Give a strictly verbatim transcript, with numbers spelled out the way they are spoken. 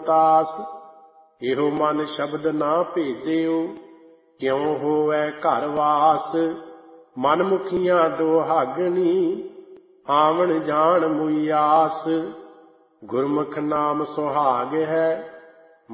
ਤਾਸ। ਇਹੋ ਮਨ ਸ਼ਬਦ ਨਾ ਭੇਦਿਓ, ਕਿਉ ਹੋਵੈ ਘਰ ਵਾਸ। ਮਨ ਮੁਖੀਆਂ ਦੁਹਾਗਣੀ, ਆਵਣ ਜਾਣ ਮੁਈ ਆਸ। ਗੁਰਮੁਖ ਨਾਮ ਸੁਹਾਗ ਹੈ,